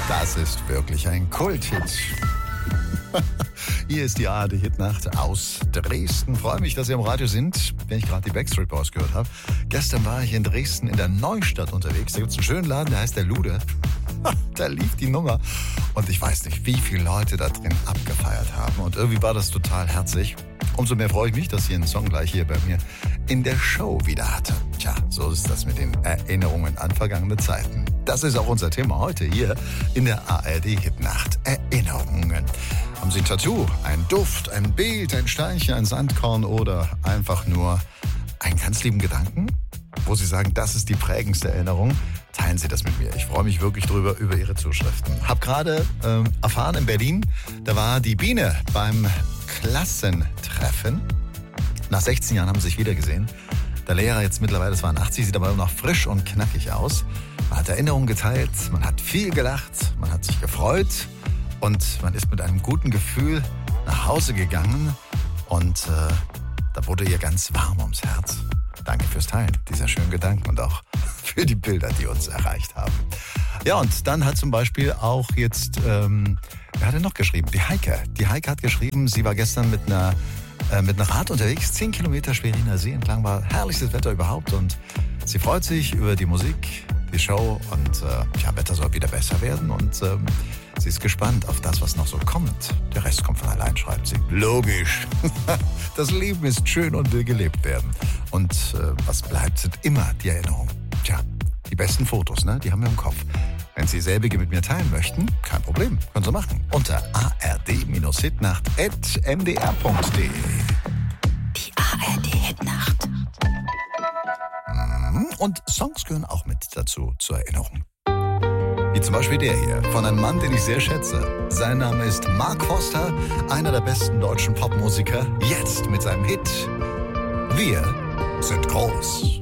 Das ist wirklich ein Kulthit. Hier ist die ARD-Hitnacht aus Dresden. Freue mich, dass Sie am Radio sind, wenn ich gerade die Backstreet Boys gehört habe. Gestern war ich in Dresden in der Neustadt unterwegs. Da gibt es einen schönen Laden, der heißt der Lude. Da lief die Nummer. Und ich weiß nicht, wie viele Leute da drin abgefeiert haben. Und irgendwie war das total herzig. Umso mehr freue ich mich, dass Sie einen Song gleich hier bei mir in der Show wieder hatte. Tja, so ist das mit den Erinnerungen an vergangene Zeiten. Das ist auch unser Thema heute hier in der ARD-Hitnacht. Erinnerungen. Haben Sie ein Tattoo, ein Duft, ein Bild, ein Steinchen, ein Sandkorn oder einfach nur einen ganz lieben Gedanken, wo Sie sagen, das ist die prägendste Erinnerung? Teilen Sie das mit mir. Ich freue mich wirklich drüber, über Ihre Zuschriften. Hab gerade erfahren in Berlin, da war die Biene beim Klassentreffen. Nach 16 Jahren haben sie sich wiedergesehen. Der Lehrer jetzt mittlerweile, das waren 80, sieht aber immer noch frisch und knackig aus. Man hat Erinnerungen geteilt, man hat viel gelacht, man hat sich gefreut und man ist mit einem guten Gefühl nach Hause gegangen und da wurde ihr ganz warm ums Herz. Danke fürs Teilen dieser schönen Gedanken und auch für die Bilder, die uns erreicht haben. Ja, und dann hat zum Beispiel auch jetzt, wer hat denn noch geschrieben? Die Heike. Die Heike hat geschrieben, sie war gestern mit einem Rad unterwegs, 10 Kilometer Schweriner See entlang, war herrlichstes Wetter überhaupt und sie freut sich über die Musik, die Show und Wetter soll wieder besser werden und sie ist gespannt auf das, was noch so kommt. Der Rest kommt von allein, schreibt sie. Logisch. Das Leben ist schön und will gelebt werden. Und was bleibt, sind immer die Erinnerungen. Tja, die besten Fotos, ne? Die haben wir im Kopf. Wenn Sie selbige mit mir teilen möchten, kein Problem, können Sie machen. Unter ard-hitnacht@mdr.de. Die ARD-Hitnacht. Und Songs gehören auch mit dazu, zur Erinnerung. Wie zum Beispiel der hier, von einem Mann, den ich sehr schätze. Sein Name ist Mark Foster, einer der besten deutschen Popmusiker. Jetzt mit seinem Hit Wir sind groß.